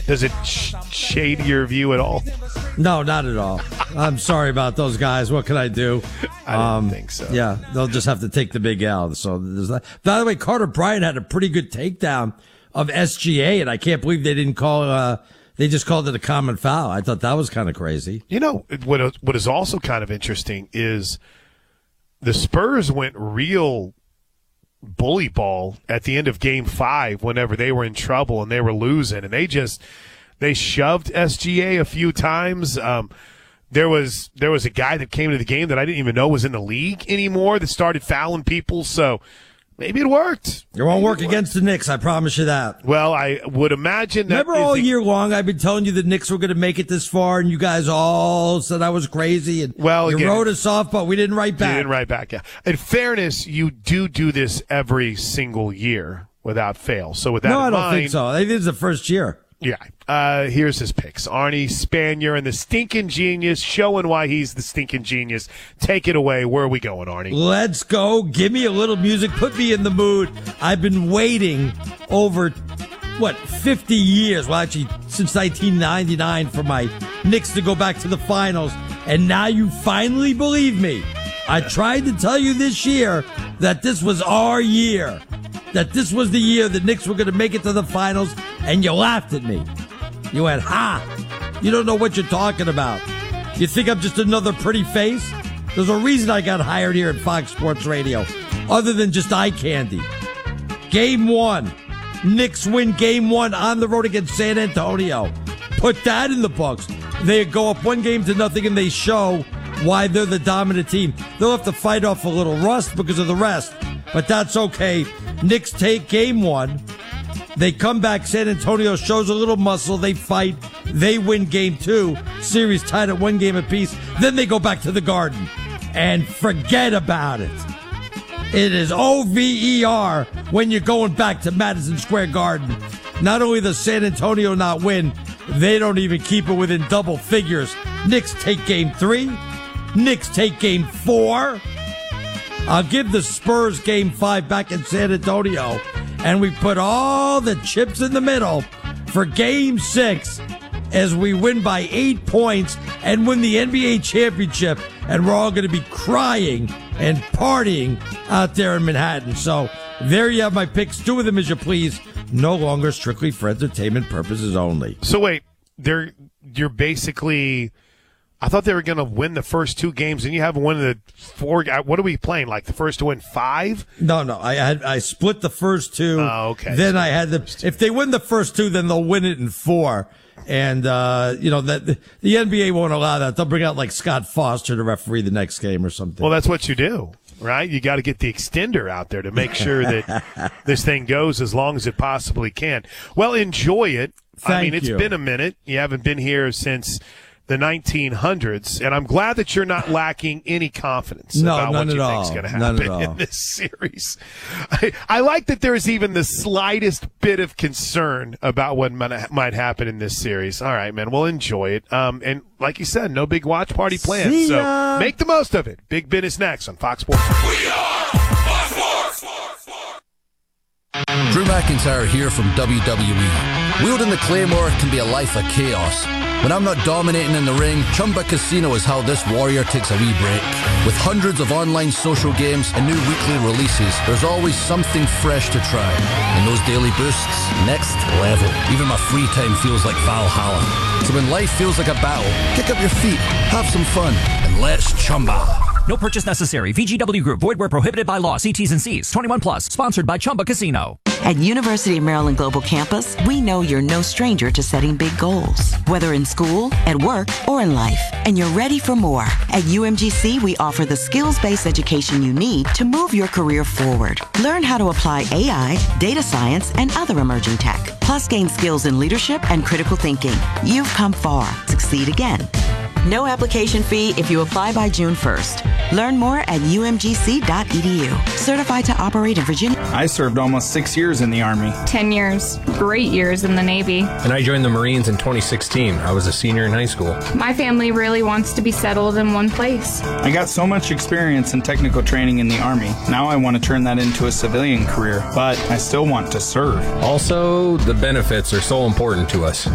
Does it shade your view at all? No, not at all. I'm sorry about those guys. What can I do? I didn't think so. Yeah, they'll just have to take the big L. So there's that. By the way, Carter Bryant had a pretty good takedown of SGA, and I can't believe they didn't call. They just called it a common foul. I thought that was kind of crazy. You know what is also kind of interesting is the Spurs went real bully ball at the end of Game 5 whenever they were in trouble and they were losing, and they shoved SGA a few times. There was a guy that came to the game that I didn't even know was in the league anymore that started fouling people, so maybe it worked. It won't work against the Knicks, I promise you that. Well, I would imagine that. Remember all year long I've been telling you the Knicks were going to make it this far, and you guys all said I was crazy, and you wrote us off, but we didn't write back. You didn't write back, yeah. In fairness, you do this every single year without fail. So with that in mind, I don't think so. I think this is the first year. Yeah. Here's his picks. Arnie Spanier and the Stinking Genius, showing why he's the Stinking Genius. Take it away. Where are we going, Arnie? Let's go. Give me a little music. Put me in the mood. I've been waiting over, 50 years. Well, actually, since 1999 for my Knicks to go back to the finals. And now you finally believe me. I tried to tell you this year that this was our year. That this was the year the Knicks were going to make it to the finals, and you laughed at me. You went, you don't know what you're talking about. You think I'm just another pretty face? There's a reason I got hired here at Fox Sports Radio, other than just eye candy. Game 1. Knicks win Game 1 on the road against San Antonio. Put that in the books. They go up 1-0, and they show why they're the dominant team. They'll have to fight off a little rust because of the rest, but that's okay. Knicks take Game 1. They come back. San Antonio shows a little muscle. They fight. They win Game 2. Series tied at 1 game apiece. Then they go back to the Garden and forget about it. It is OVER when you're going back to Madison Square Garden. Not only does San Antonio not win, they don't even keep it within double figures. Knicks take Game 3. Knicks take Game 4. I'll give the Spurs Game 5 back in San Antonio, and we put all the chips in the middle for Game 6 as we win by 8 points and win the NBA championship, and we're all going to be crying and partying out there in Manhattan. So there you have my picks. Do with them as you please. No longer strictly for entertainment purposes only. So wait, you're basically... I thought they were going to win the first 2 games, and you haven't won the 4. What are we playing? Like the first to win 5? No. I split the first 2. Oh, okay. Then I had if they win the first 2, then they'll win it in 4. And that the NBA won't allow that. They'll bring out like Scott Foster to referee the next game or something. Well, that's what you do, right? You got to get the extender out there to make sure that this thing goes as long as it possibly can. Well, enjoy it. Thank you. It's been a minute. You haven't been here since the 1900s, and I'm glad that you're not lacking any confidence about what you think is going to happen in this series. I like that there's even the slightest bit of concern about what might happen in this series. All right, man, we'll enjoy it. And like you said, no big watch party planned, so make the most of it. Big Ben is next on Fox Sports. We are Fox Sports. Drew McIntyre here from WWE. Wielding the Claymore can be a life of chaos. When I'm not dominating in the ring, Chumba Casino is how this warrior takes a wee break. With hundreds of online social games and new weekly releases, there's always something fresh to try. And those daily boosts, next level. Even my free time feels like Valhalla. So when life feels like a battle, kick up your feet, have some fun, and let's Chumba. No purchase necessary. VGW Group. Void where prohibited by law. See T's and C's. 21 plus. Sponsored by Chumba Casino. At University of Maryland Global Campus, we know you're no stranger to setting big goals, whether in school, at work, or in life. And you're ready for more. At UMGC, we offer the skills-based education you need to move your career forward. Learn how to apply AI, data science, and other emerging tech. Plus, gain skills in leadership and critical thinking. You've come far. Succeed again. No application fee if you apply by June 1st. Learn more at umgc.edu. Certified to operate in Virginia. I served almost 6 years in the Army. 10 years. Great years in the Navy. And I joined the Marines in 2016. I was a senior in high school. My family really wants to be settled in one place. I got so much experience and technical training in the Army. Now I want to turn that into a civilian career, but I still want to serve. Also, the benefits are so important to us.